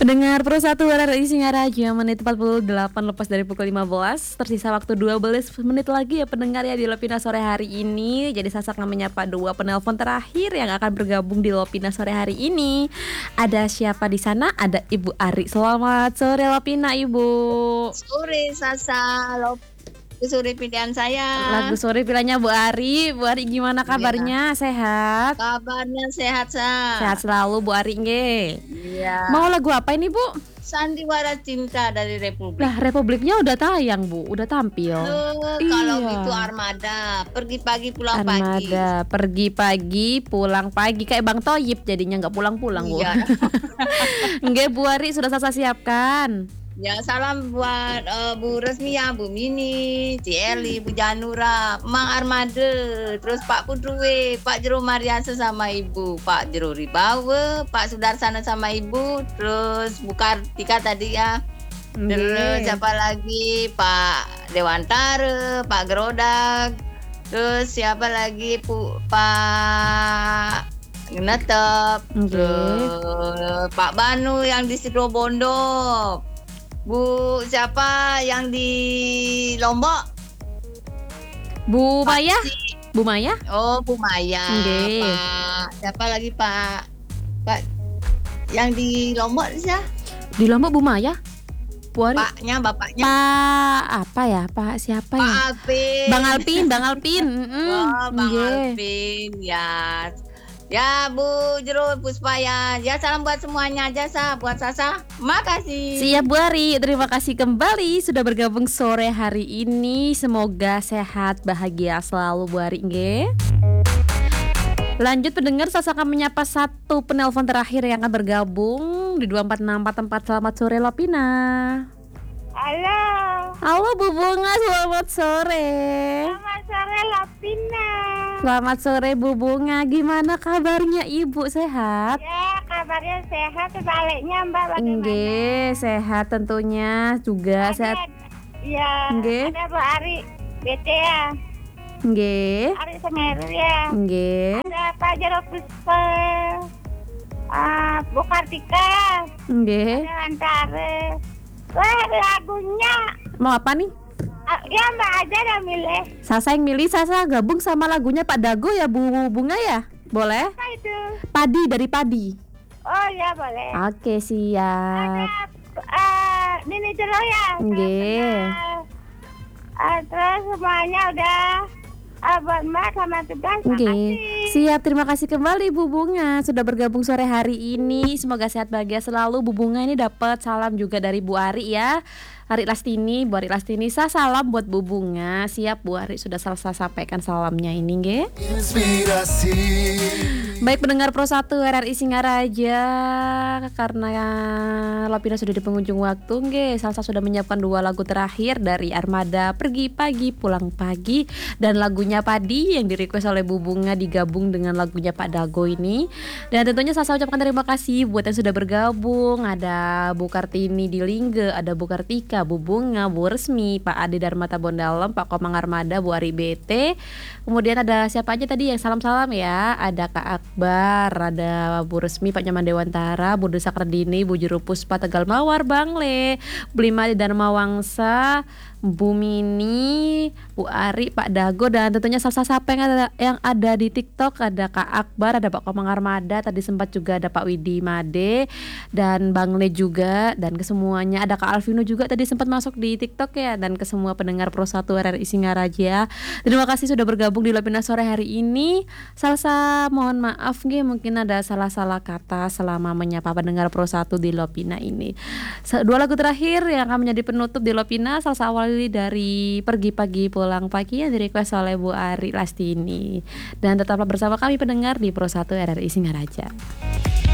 Pendengar Pro 1 RRI Singaraja, menit 48 lepas dari pukul 15. Tersisa waktu 12 menit lagi ya pendengar ya di Lopina sore hari ini. Jadi Sasa akan menyapa dua penelpon terakhir yang akan bergabung di Lopina sore hari ini. Ada siapa di sana? Ada Ibu Ari. Selamat sore Lopina, Ibu. Sore Sasa, sore pilihan saya. Lagu sore pilihannya Bu Ari. Bu Ari gimana kabarnya? Sehat? Kabarnya sehat, Sa. Sehat selalu Bu Ari nge. Iya. Mau lagu apa ini Bu? Sandiwara Cinta dari Republik. Lah Republiknya udah tayang Bu, udah tampil. Kalau gitu Armada, pergi pagi pulang pagi. Armada, pergi pagi pulang pagi kayak Bang Toyib jadinya nggak pulang-pulang Bu. Iya. Nggak Bu Ari sudah Sasa siapkan. Ya salam buat Bu Resmi ya, Bu Mini, Ci Eli, Bu Janura, Mang Armada, terus Pak Pudruwe, Pak Jero Mariasa sama Ibu, Pak Jero Ribawe, Pak Sudarsana sama Ibu, terus Bu Kartika tadi ya. Terus siapa lagi? Pak Dewantara, Pak Gerodak. Terus siapa lagi? Pak Netep. Terus Pak Banu yang di Situbondo. Bu siapa yang di Lombok? Bu Maya? Bu Maya? Oh, Bu Maya. Pak siapa lagi Pak yang di Lombok siapa? Di Lombok Bu Maya? Bapaknya. Pak apa ya? Pak siapa ya? Pak Alpin. Bang Alpin. Wah, Bang Alpin ya. Ya Bu Jero Puspa ya salam buat semuanya aja buat Sasa. Makasih. Siap Bu Ari, terima kasih kembali sudah bergabung sore hari ini. Semoga sehat bahagia selalu Bu Ari nge. Lanjut pendengar, Sasa akan menyapa satu penelpon terakhir yang akan bergabung di 2464. Selamat sore Lopina. Halo. Halo Bu Bunga, selamat sore. Selamat sore Lopina. Selamat sore Bu Bunga, gimana kabarnya Ibu, sehat? Ya, kabarnya sehat, sebaliknya Mbak bagaimana? Nggih, sehat tentunya juga sehat. Iya, ada Bu Ari, BT ya. Nggih. Ari Semeru ya. Nggih. Ada Pak Jero Puspa, Bu Kartika. Nggih. Ada Antara. Wah, lagunya. Mau apa nih? Ya Mbak aja udah milih. Sasa yang milih, Sasa gabung sama lagunya Pak Dago ya Bu Bunga ya? Boleh? Apa itu? Padi dari Padi. Oh ya boleh. Oke siap. Ada Nini Jero ya. Nggih. Terus semuanya udah buat Mbak sama tugas. Nggih. Siap, terima kasih kembali Bu Bunga sudah bergabung sore hari ini. Semoga sehat bahagia selalu. Bu Bunga ini dapat salam juga dari Bu Ari ya. Ari Lastini, Bu Ari Lastini, salam buat Bu Bunga. Siap Bu Ari sudah selesai sampaikan salamnya ini nggih. Inspirasi. Baik pendengar Pro 1 RRI Singaraja, karena Lopina sudah di pengunjung waktu nggih, Salsa sudah menyiapkan dua lagu terakhir dari Armada, Pergi Pagi Pulang Pagi, dan lagunya Padi yang direquest oleh Bu Bunga digabung dengan lagunya Pak Dago ini. Dan tentunya Salsa ucapkan terima kasih buat yang sudah bergabung. Ada Bu Kartini di Lingge, ada Bu Kartika, Bu Bunga, Bu Resmi, Pak Ade Darmata Bondalem, Pak Komang Armada, Bu Ari BT. Kemudian ada siapa aja tadi yang salam-salam ya? Ada Kak Akbar, ada Bu Resmi, Pak Nyaman Dewantara, Bu Desa Kerdini, Bu Jero Puspa Tegal Mawar, Bang Le, Bu Lima di Dharma Wangsa, Bu Mini, Bu Ari, Pak Dago, dan tentunya Salsa Sapa yang ada di TikTok. Ada Kak Akbar, ada Pak Komang Armada, tadi sempat juga ada Pak Widi Made dan Bang Le juga, dan kesemuanya ada Kak Alvino juga tadi sempat masuk di TikTok ya, dan ke semua pendengar Pro 1 RRI Singaraja. Terima kasih sudah bergabung di Lopina sore hari ini. Salsa mohon maaf nggih, mungkin ada salah-salah kata selama menyapa pendengar Pro 1 di Lopina ini. Dua lagu terakhir yang akan menjadi penutup di Lopina, Salsa awali dari Pergi Pagi Pulang Pagi yang direquest oleh Bu Ari Lastini. Dan tetaplah bersama kami pendengar di Pro 1 RRI Singaraja.